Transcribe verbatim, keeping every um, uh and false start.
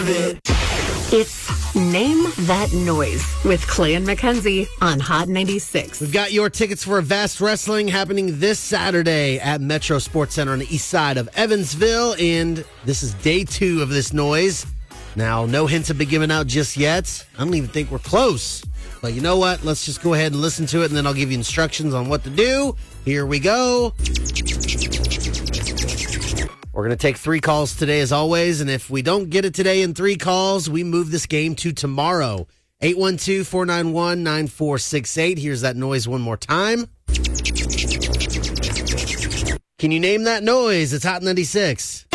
It's Name That Noise with Clay and Mackenzie on Hot ninety-six. We've got your tickets for Vast Wrestling happening this Saturday at Metro Sports Center on the east side of Evansville, and this is day two of this noise. Now, no hints have been given out just yet. I don't even think we're close. But you know what? Let's just go ahead and listen to it, and then I'll give you instructions on what to do. Here we go. We're going to take three calls today, as always, and if we don't get it today in three calls, we move this game to tomorrow. eight one two, four nine one, nine four six eight. Here's that noise one more time. Can you name that noise? It's Hot ninety-six.